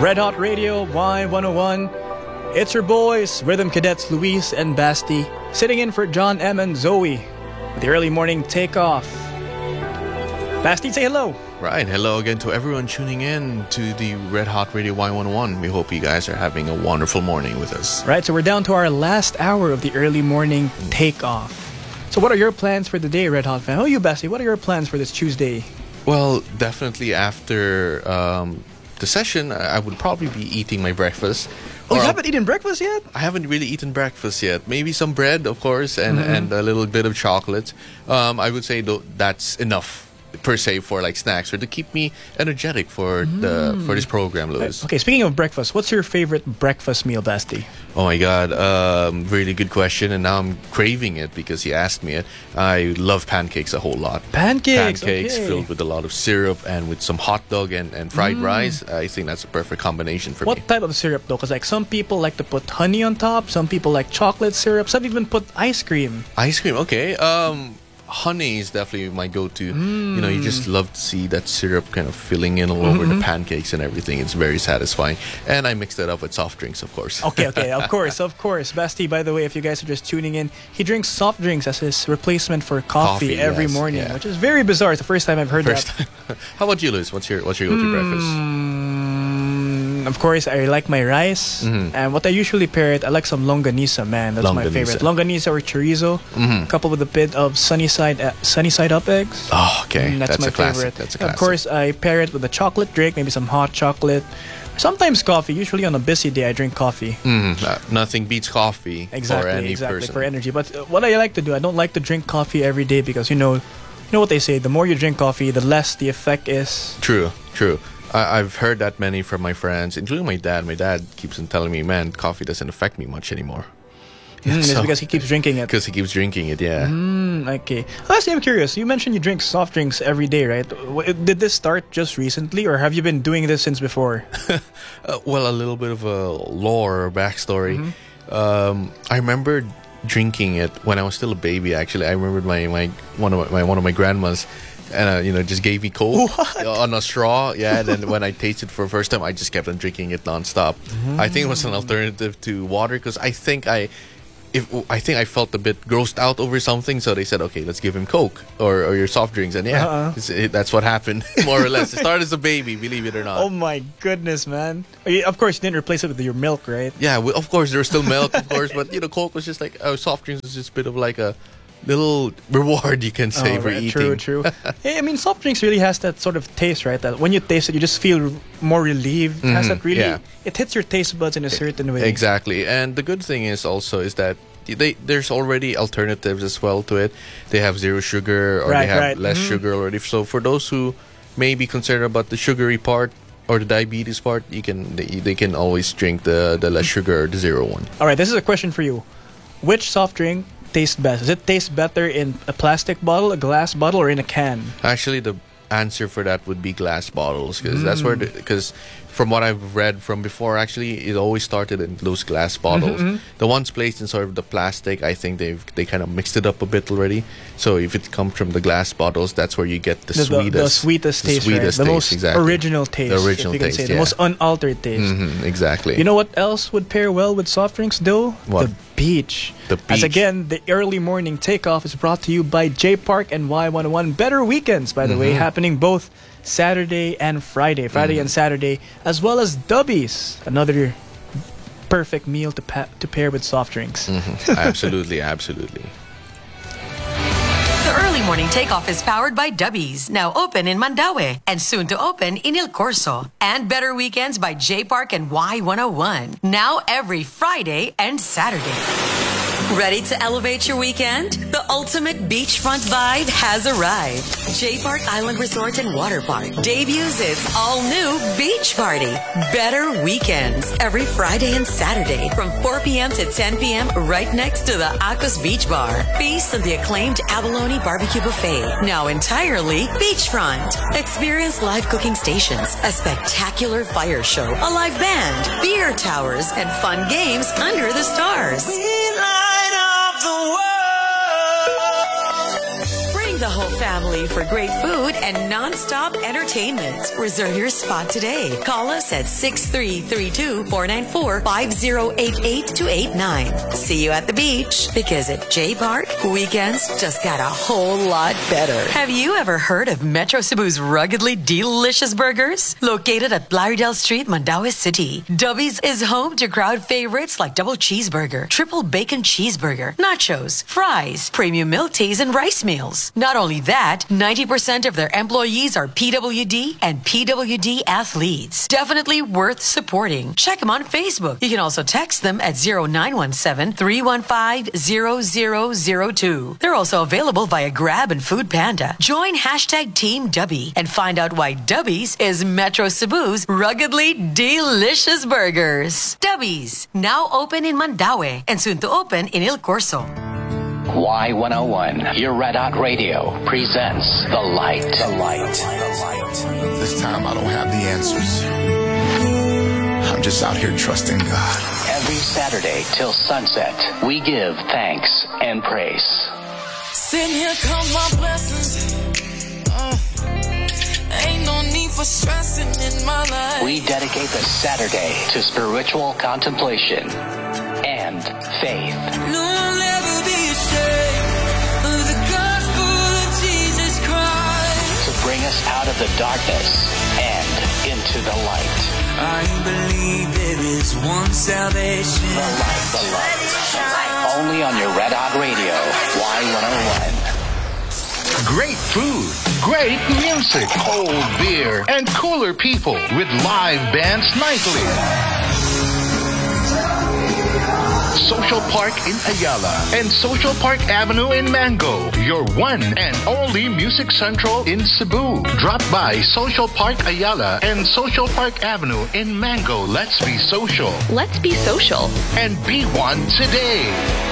Red Hot Radio Y101. It's your boys, Rhythm Cadets Luis and Basti, sitting in for John M and Zoe with the early morning takeoff. Basti, say hello. Right, hello again to everyone tuning in to the Red Hot Radio Y101. We hope you guys are having a wonderful morning with us. Right, so we're down to our last hour of the early morning takeoff. So what are your plans for the day, Red Hot fan? How are you, Basti? What are your plans for this Tuesday? Well, definitely after the session, I would probably be eating my breakfast. Oh, you haven't eaten breakfast yet? I haven't really eaten breakfast yet. Maybe some bread, of course, and a little bit of chocolate. I would say that's enough per se for like snacks or to keep me energetic for this program, Lewis. Okay, speaking of breakfast, what's your favorite breakfast meal, Basti? Oh my God, really good question, and now I'm craving it because you asked me it. I love pancakes a whole lot. Pancakes okay. Filled with a lot of syrup and with some hot dog and fried rice. I think that's a perfect combination for me. What type of syrup though? Because like some people like to put honey on top, some people like chocolate syrup, some even put ice cream. Ice cream, okay. Honey is definitely my go-to. You know, you just love to see that syrup kind of filling in all over the pancakes and everything. It's very satisfying. And I mix that up with soft drinks, of course. Okay, of course. Basti, by the way, if you guys are just tuning in, he drinks soft drinks as his replacement for coffee every morning, which is very bizarre. It's the first time I've heard that. How about you, Liz? What's your go-to breakfast? Of course, I like my rice. And what I usually pair it, I like some longanisa, man. That's my favorite. Longanisa or chorizo, coupled with a bit of sunny side up eggs. Oh, okay. That's my favorite. That's a classic. Of course, I pair it with a chocolate drink, maybe some hot chocolate. Sometimes coffee. Usually on a busy day, I drink coffee. Nothing beats coffee for any person. For energy. But what I like to do, I don't like to drink coffee every day because you know what they say, the more you drink coffee, the less the effect is. True. I've heard that many from my friends, including my dad. My dad keeps on telling me, man, coffee doesn't affect me much anymore. It's because he keeps drinking it. Because he keeps drinking it, yeah. Okay. Lastly, I'm curious. You mentioned you drink soft drinks every day, right? Did this start just recently, or have you been doing this since before? Well, a little bit of a lore or backstory. I remember drinking it when I was still a baby. Actually, I remembered one of my grandmas. And just gave me Coke on a straw. Yeah, and then when I tasted it for the first time, I just kept on drinking it nonstop. I think it was an alternative to water because I think I felt a bit grossed out over something, so they said, okay, let's give him Coke or your soft drinks, and that's what happened more or less. It started as a baby, believe it or not. Oh my goodness, man! Of course, you didn't replace it with your milk, right? Yeah, of course there's still milk, of course, but Coke was just like soft drinks was just a bit of like a little reward, you can say, for eating. True. Hey, I mean, soft drinks really has that sort of taste, right? That when you taste it, you just feel more relieved. It has that really, it hits your taste buds in a certain way. Exactly. And the good thing is that there's already alternatives as well to it. They have zero sugar or they have less sugar already. So for those who may be concerned about the sugary part or the diabetes part, they can always drink the less sugar or the zero one. All right, this is a question for you. Which soft drink tastes best? Does it taste better in a plastic bottle, a glass bottle, or in a can? Actually, the answer for that would be glass bottles because that's where because from what I've read from before, actually, it always started in those glass bottles. The ones placed in sort of the plastic, I think they kind of mixed it up a bit already. So if it comes from the glass bottles, that's where you get the sweetest taste, the most original taste. The original taste, the most unaltered taste. Exactly. You know what else would pair well with soft drinks, though? What? The beach. The beach. As again, the early morning takeoff is brought to you by J Park and Y101. Better weekends, by the way, happening both Saturday and Friday and Saturday, as well as Dubbies, another perfect meal to pair with soft drinks. Absolutely. The early morning takeoff is powered by Dubbies, now open in Mandaue and soon to open in Il Corso. And Better Weekends by J Park and Y101, now every Friday and Saturday. Ready to elevate your weekend? The ultimate beachfront vibe has arrived. J Park Island Resort and Water Park debuts its all-new beach party. Better Weekends every Friday and Saturday from 4 p.m. to 10 p.m. right next to the Akos Beach Bar. Feast on the acclaimed Abalone Barbecue Buffet, now entirely beachfront. Experience live cooking stations, a spectacular fire show, a live band, beer towers, and fun games under the stars. the whole family for great food and non-stop entertainment. Reserve your spot today. Call us at 6332-494-5088-89. See you at the beach, because at J Park, weekends just got a whole lot better. Have you ever heard of Metro Cebu's ruggedly delicious burgers? Located at Blaridel Street, Mandaue City, Dubby's is home to crowd favorites like double cheeseburger, triple bacon cheeseburger, nachos, fries, premium milk teas, and rice meals. Not only that, 90% of their employees are PWD and PWD athletes. Definitely worth supporting. Check them on Facebook. You can also text them at 0917-315-0002. They're also available via Grab and Food Panda. Join hashtag Team Dubby and find out why Dubby's is Metro Cebu's ruggedly delicious burgers. Dubby's, now open in Mandaue and soon to open in El Corso. Y101, your Red Hot Radio, presents The Light. The Light. This time I don't have the answers. I'm just out here trusting God. Every Saturday till sunset, we give thanks and praise. Sitting here come my blessings. Ain't no need for stressing in my life. We dedicate the Saturday to spiritual contemplation and faith. No, I'll never be ashamed of the gospel of Jesus Christ. To bring us out of the darkness and into the light. I believe there is one salvation. The Light, the Light. Only on your Red Hot Radio, Y101. Great food, great music, cold beer, and cooler people with live bands nightly. Social Park in Ayala and Social Park Avenue in Mango, your one and only music central in Cebu. Drop by Social Park Ayala and Social Park Avenue in Mango. Let's be social. Let's be social. And be one today.